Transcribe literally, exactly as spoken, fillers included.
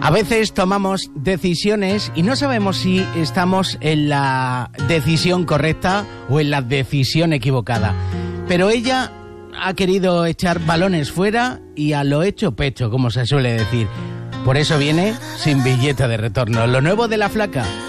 A veces tomamos decisiones y no sabemos si estamos en la decisión correcta o en la decisión equivocada. Pero ella ha querido echar balones fuera y a lo hecho pecho, como se suele decir. Por eso viene sin billete de retorno. Lo nuevo de La Flaca.